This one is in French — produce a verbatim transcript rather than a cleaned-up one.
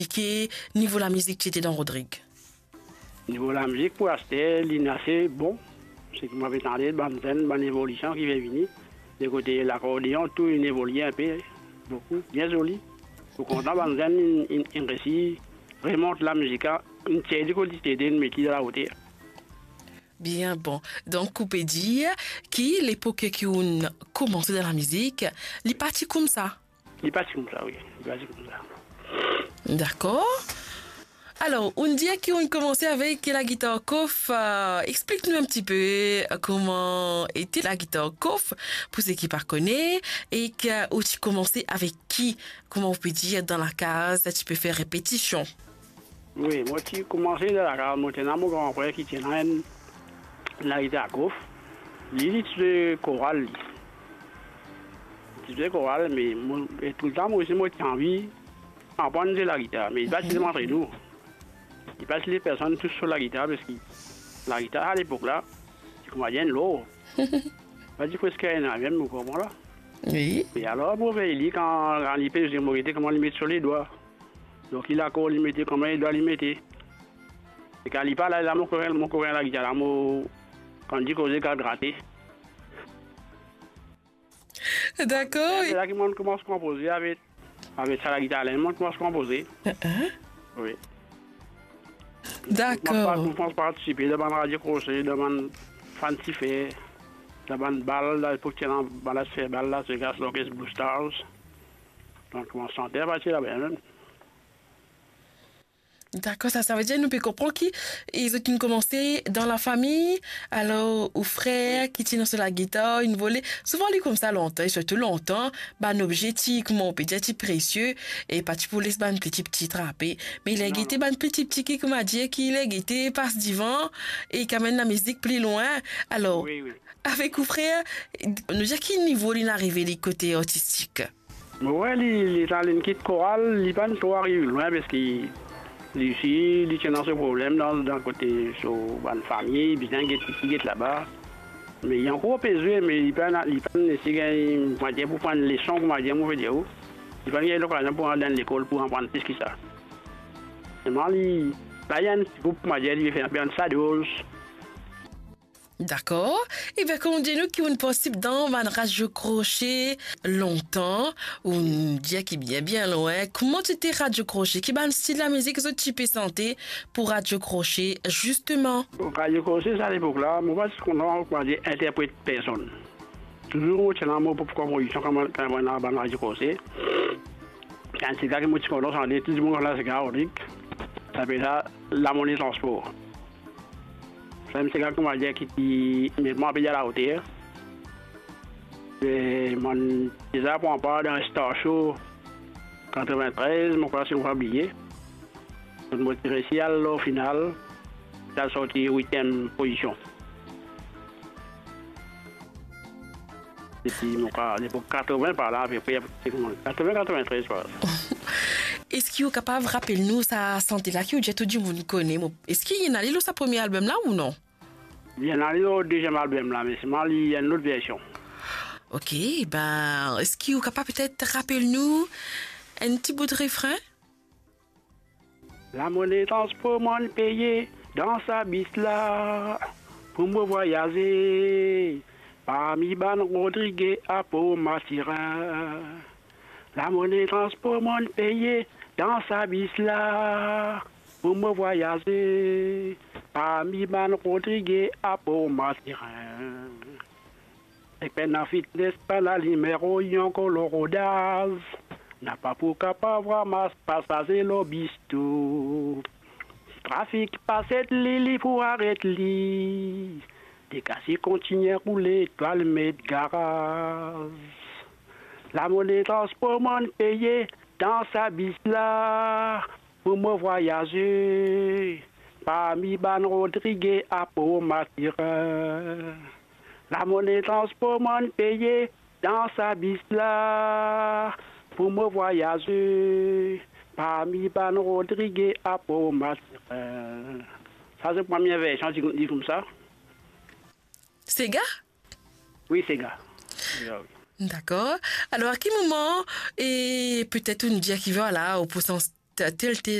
Et niveau de la musique, tu étais dans Rodrigue? Niveau de la musique, pour acheter, il est assez bon. C'est que m'avait tendu, bonne scène, bonne évolution qui vient venir. De côté l'accordéon, tout il évolue un peu, beaucoup, bien joli. Pour content, bonne scène, il, il réussit, remonte la musique, une tienne de qualité, une métier de la hauteur. Bien bon. Donc, on peut dire que l'époque qui on commencé dans la musique, il est parti comme ça. Il est parti comme ça, oui. Il est parti comme ça. D'accord. Alors, on dit qu'on a commencé avec la guitare coff. Euh, explique-nous un petit peu comment était la guitare coff pour ceux qui ne connaissent et que où tu commençais avec qui, comment on peut dire dans la case, tu peux faire répétition. Oui, moi j'ai commencé dans la case, moi j'ai mon grand frère qui tient la guitare coff. Il est chorale. Il est chorale, mais moi, tout le temps, moi aussi, moi j'ai envie d'apprendre la guitare, mais il va se montrer nous. Il passe les personnes tous sur la guitare parce que la guitare à l'époque là, c'est comme bien lourd. Pas dire que c'est un même, vous comprenez là? Oui. Et alors, pour faire, il quand, quand il pèse, il m'a comment il met sur les doigts. Donc il a encore il mettait comment il doit les mettre. Et quand il parle, là, mon copain, mon copain la guitare, moi, quand il dit qu'on est gratté. D'accord. C'est là qu'il commence à composer avec, avec ça la guitare, là, il commence à composer. Uh-huh. Oui. D'accord. Je pense participer dans la radio crochet, dans la fantifé, dans la balle, dans l'époque, dans la sphère balle, là, c'est gaz l'orchestre Blue Stars. Donc, on sentait à partir là-bas même. D'accord, ça, ça veut dire nous pouvons comprendre qu'ils ont commencé dans la famille, alors aux frères qui tiennent sur la guitare, une volée. Souvent, les comme ça longtemps, et surtout longtemps, bah, un objet, comment on peut dire, précieux, et pas pour laisser un petit petit trappé. Mais il a guetté, un petit petit qui, comme a dit, qu'il a guetté, passe divan, et qui amène la musique plus loin. Alors, oui, oui. avec aux frères, nous dire quel niveau il est arrivé, les côtés artistiques? Oui, il est dans une petite chorale, il n'est pas trop arrivé loin parce qu'il ici, il tient dans ce problème dans le côté sur une famille, bien qu'il est là-bas. Mais il y a encore pesé, mais il peut pas essayer pour prendre les leçons, comme je veux dire. Il va y avoir l'occasion pour aller dans l'école pour apprendre plus que ça. Seulement, là, il y a un groupe, il va faire un sados. D'accord. Et bien, comme on dit, nous qui on possible dans un radio crochet longtemps, on dit qu'il est bien, bien loin. Comment tu t'es radio crochet? Qui est le style de la musique que tu peux sentir pour radio crochet, justement? Radio crochet, ça à l'époque là, moi, je qu'on a dire interprète personne. Toujours, tu as un mot pour composition comme on a dans radio crochet. Quand c'est là que moi, tu connais, on dit tout le monde là, c'est chaotique. Ça s'appelle ça la monnaie transport. C'est quelqu'un qui m'a dit qu'il m'a appelé à la hauteur. Et mon déjà pour en parler dans un Star Show quatre-vingt-treize, mon frère s'est oublié. Donc, moi, j'ai réussi à au final, j'ai sorti huitième position. Depuis mon frère, l'époque quatre-vingts par là, après quatre-vingts quatre-vingt-treize quoi. Est-ce qu'il est capable de rappeler nous sa santé là, qui a tout dit vous nous connaissez? Est-ce qu'il y en a dans sa premier album là ou non? Il y en a dans le deuxième album là, mais c'est mal, il y a une autre version. Ok, ben, est-ce qu'il est capable peut-être de rappeler nous un petit bout de refrain? La monnaie transport m'en payé dans sa bis là pour me voyager. Parmi Ban Rodriguez à Pau-Matirin. La monnaie transport m'en payé dans sa bis là pour me voyager. Parmi Ban Rodriguez à Pau-Matirin. Et peine à fitness par la numéro yon colorodaz. N'a pas pour capable voir masse passager l'obisto. Trafic passe li pour arrêter li. Des cassis continuent à rouler, toile met garage. La monnaie transport m'en payé dans sa bis là pour me voyager. Parmi Ban Rodriguez à Pau-Matirin. La monnaie transport m'en payé dans sa bis là pour me voyager. Parmi Ban Rodriguez à Pau-Matirin. Ça c'est la première version, dit comme ça. C'est gars? Oui, c'est gars. D'accord. Alors, à quel moment, et peut-être on nous dit qu'il va là, au pourcentage tel tel